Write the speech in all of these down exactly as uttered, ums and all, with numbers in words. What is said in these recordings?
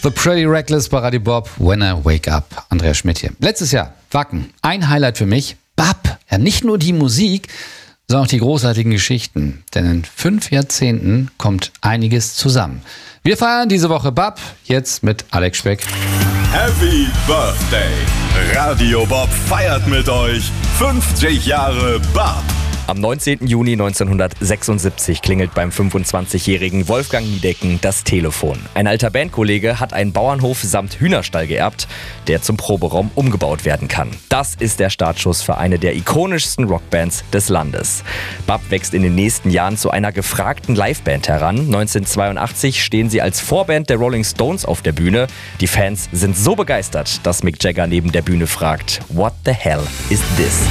The Pretty Reckless bei Radio Bob, When I Wake Up. Andreas Schmidt hier. Letztes Jahr, Wacken, ein Highlight für mich. Bab, ja nicht nur die Musik, sondern auch die großartigen Geschichten. Denn in fünf Jahrzehnten kommt einiges zusammen. Wir feiern diese Woche Bab, jetzt mit Alex Speck. Happy Birthday! Radio Bob feiert mit euch fünfzig Jahre Bab. Am neunzehnten Juni neunzehnhundertsechsundsiebzig klingelt beim fünfundzwanzigjährigen Wolfgang Niedecken das Telefon. Ein alter Bandkollege hat einen Bauernhof samt Hühnerstall geerbt, der zum Proberaum umgebaut werden kann. Das ist der Startschuss für eine der ikonischsten Rockbands des Landes. Bab wächst in den nächsten Jahren zu einer gefragten Liveband heran. neunzehnhundertzweiundachtzig stehen sie als Vorband der Rolling Stones auf der Bühne. Die Fans sind so begeistert, dass Mick Jagger neben der Bühne fragt: What the hell is this?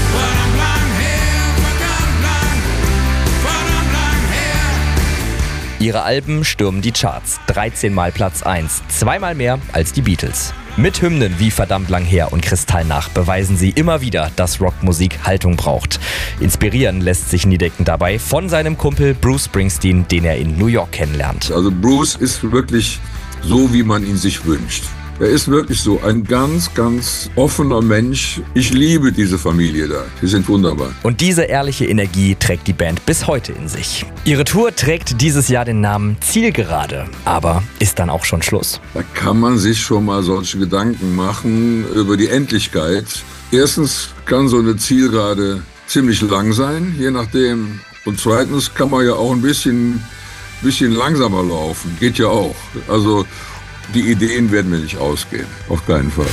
Ihre Alben stürmen die Charts. dreizehn Mal Platz eins, zweimal mehr als die Beatles. Mit Hymnen wie Verdammt lang her und Kristallnacht beweisen sie immer wieder, dass Rockmusik Haltung braucht. Inspirieren lässt sich Niedecken dabei von seinem Kumpel Bruce Springsteen, den er in New York kennenlernt. Also Bruce ist wirklich so, wie man ihn sich wünscht. Er ist wirklich so ein ganz, ganz offener Mensch. Ich liebe diese Familie da. Die sind wunderbar. Und diese ehrliche Energie trägt die Band bis heute in sich. Ihre Tour trägt dieses Jahr den Namen Zielgerade. Aber ist dann auch schon Schluss? Da kann man sich schon mal solche Gedanken machen über die Endlichkeit. Erstens kann so eine Zielgerade ziemlich lang sein, je nachdem. Und zweitens kann man ja auch ein bisschen, bisschen langsamer laufen. Geht ja auch. Also die Ideen werden mir nicht ausgehen. Auf keinen Fall.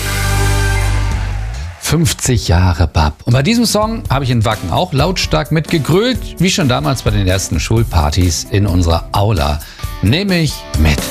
fünfzig Jahre Bab. Und bei diesem Song habe ich in Wacken auch lautstark mitgegrölt, wie schon damals bei den ersten Schulpartys in unserer Aula. Nehme ich mit.